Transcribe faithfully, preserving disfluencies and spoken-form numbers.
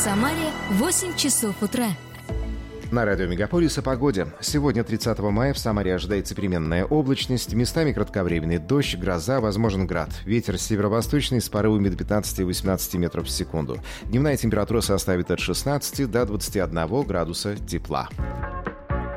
Самаре восемь часов утра. На радио Мегаполис о погоде. Сегодня, тридцатого мая, в Самаре ожидается переменная облачность, местами кратковременный дождь, гроза, возможен град. Ветер северо-восточный с порывами до пятнадцати-восемнадцати метров в секунду. Дневная температура составит от шестнадцати до двадцати одного градуса тепла.